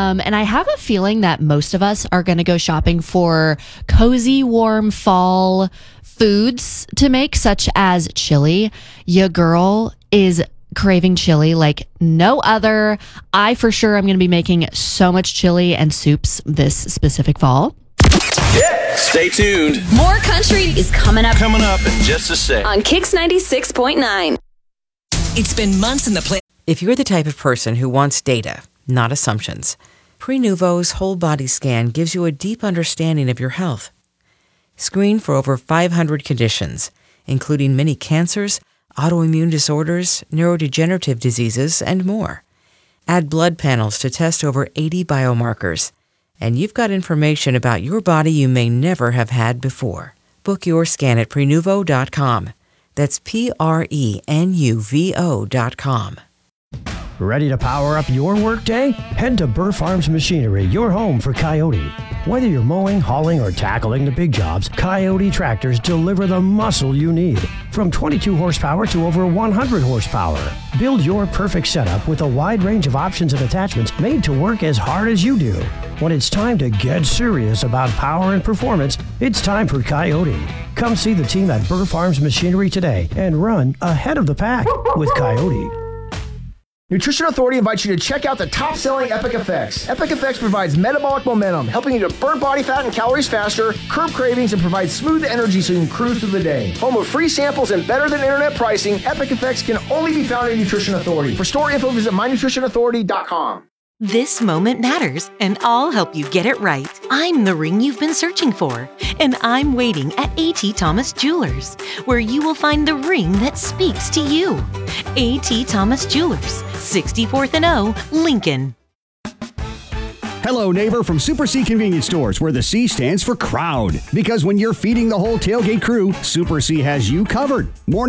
And I have a feeling that most of us are going to go shopping for cozy, warm fall foods to make, such as chili. Your girl is craving chili like no other. I for sure am going to be making so much chili and soups this specific fall. Yeah, stay tuned. More country is coming up Coming up in just a sec. on Kix 96.9. It's been months in the play. If you're the type of person who wants data, not assumptions, Prenuvo's whole body scan gives you a deep understanding of your health. Screen for over 500 conditions, including many cancers, autoimmune disorders, neurodegenerative diseases, and more. Add blood panels to test over 80 biomarkers. And you've got information about your body you may never have had before. Book your scan at Prenuvo.com. That's Prenuvo.com. Ready to power up your workday? Head to Burr Farms Machinery, your home for Coyote. Whether you're mowing, hauling, or tackling the big jobs, Coyote tractors deliver the muscle you need. From 22 horsepower to over 100 horsepower. Build your perfect setup with a wide range of options and attachments made to work as hard as you do. When it's time to get serious about power and performance, it's time for Coyote. Come see the team at Burr Farms Machinery today and run ahead of the pack with Coyote. Nutrition Authority invites you to check out the top-selling Epic Effects. Epic Effects provides metabolic momentum, helping you to burn body fat and calories faster, curb cravings, and provide smooth energy so you can cruise through the day. Home of free samples and better-than-internet pricing, Epic Effects can only be found at Nutrition Authority. For store info, visit mynutritionauthority.com. This moment matters, and I'll help you get it right. I'm the ring you've been searching for, and I'm waiting at A.T. Thomas Jewelers, where you will find the ring that speaks to you. A.T. Thomas Jewelers, 64th and O, Lincoln. Hello, neighbor from Super C Convenience Stores, where the C stands for crowd. Because when you're feeding the whole tailgate crew, Super C has you covered. More